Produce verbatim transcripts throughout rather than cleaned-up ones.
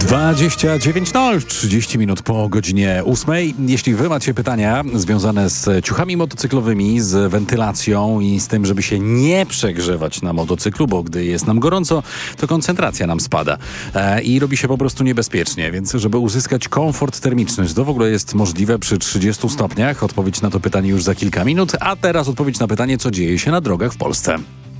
dwadzieścia dziewięć, no już trzydzieści minut po godzinie ósmej. Jeśli wy macie pytania związane z ciuchami motocyklowymi, z wentylacją i z tym, żeby się nie przegrzewać na motocyklu, bo gdy jest nam gorąco, to koncentracja nam spada e, i robi się po prostu niebezpiecznie. Więc żeby uzyskać komfort termiczny, czy to w ogóle jest możliwe przy trzydziestu stopniach? Odpowiedź na to pytanie już za kilka minut, a teraz odpowiedź na pytanie, co dzieje się na drogach w Polsce.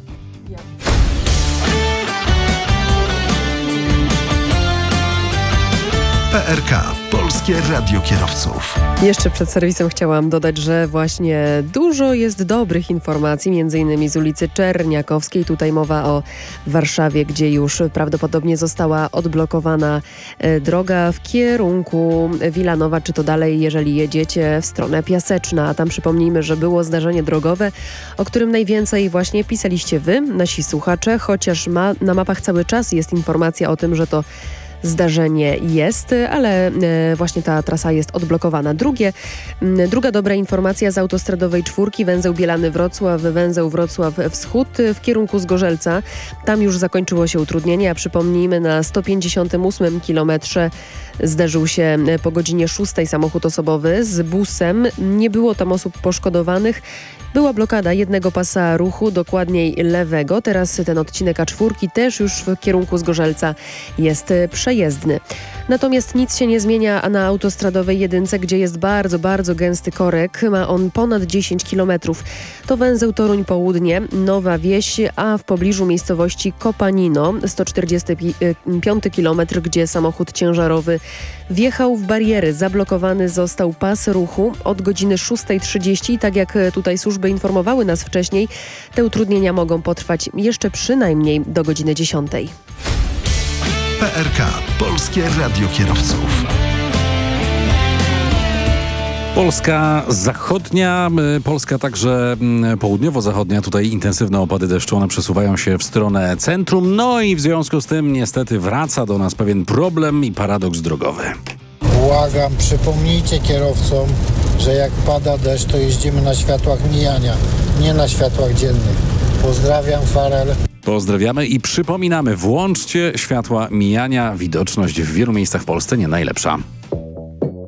P R K. Polskie Radio Kierowców. Jeszcze przed serwisem chciałam dodać, że właśnie dużo jest dobrych informacji, między innymi z ulicy Czerniakowskiej. Tutaj mowa o Warszawie, gdzie już prawdopodobnie została odblokowana droga w kierunku Wilanowa, czy to dalej, jeżeli jedziecie w stronę Piaseczna. A tam przypomnijmy, że było zdarzenie drogowe, o którym najwięcej właśnie pisaliście wy, nasi słuchacze, chociaż ma, na mapach cały czas jest informacja o tym, że to zdarzenie jest, ale właśnie ta trasa jest odblokowana. Drugie, druga dobra informacja z autostradowej czwórki, węzeł Bielany-Wrocław, węzeł Wrocław-Wschód w kierunku Zgorzelca. Tam już zakończyło się utrudnienie, a przypomnijmy, na sto pięćdziesiątym ósmym kilometrze zderzył się po godzinie szóstej samochód osobowy z busem. Nie było tam osób poszkodowanych. Była blokada jednego pasa ruchu, dokładniej lewego. Teraz ten odcinek A cztery też już w kierunku Zgorzelca jest przejezdny. Natomiast nic się nie zmienia na autostradowej jedynce, gdzie jest bardzo, bardzo gęsty korek. Ma on ponad dziesięć kilometrów. To węzeł Toruń Południe, Nowa Wieś, a w pobliżu miejscowości Kopanino, sto czterdziesty piąty kilometr, gdzie samochód ciężarowy wjechał w bariery. Zablokowany został pas ruchu od godziny szóstej trzydzieści. Tak jak tutaj służby informowały nas wcześniej, te utrudnienia mogą potrwać jeszcze przynajmniej do godziny dziesiątej. P R K. Polskie Radio Kierowców. Polska zachodnia, Polska także południowo-zachodnia. Tutaj intensywne opady deszczu, one przesuwają się w stronę centrum. No i w związku z tym niestety wraca do nas pewien problem i paradoks drogowy. Błagam, przypomnijcie kierowcom, że jak pada deszcz, to jeździmy na światłach mijania, nie na światłach dziennych. Pozdrawiam, Farel. Pozdrawiamy i przypominamy, włączcie światła mijania. Widoczność w wielu miejscach w Polsce nie najlepsza.